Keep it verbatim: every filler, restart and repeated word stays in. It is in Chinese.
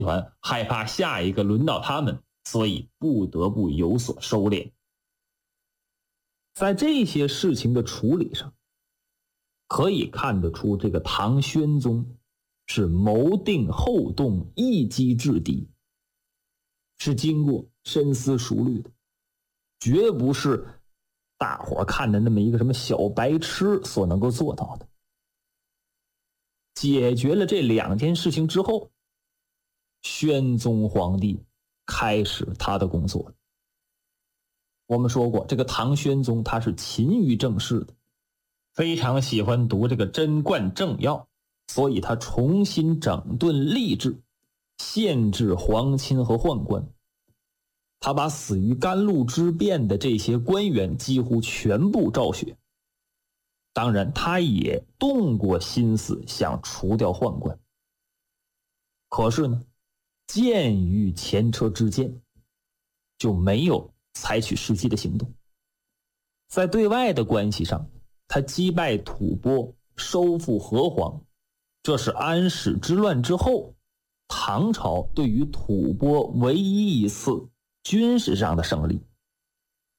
团害怕下一个轮到他们，所以不得不有所收敛。在这些事情的处理上，可以看得出这个唐宣宗是谋定后动，一击制敌，是经过深思熟虑的，绝不是大伙看的那么一个什么小白痴所能够做到的。解决了这两件事情之后，宣宗皇帝开始他的工作了。我们说过，这个唐宣宗他是勤于政事的，非常喜欢读这个贞观政要，所以他重新整顿吏治，限制皇亲和宦官。他把死于甘露之变的这些官员几乎全部昭雪。当然，他也动过心思想除掉宦官。可是呢，鉴于前车之鉴，就没有采取实际的行动。在对外的关系上，他击败吐蕃，收复河湟，这是安史之乱之后唐朝对于吐蕃唯一一次军事上的胜利。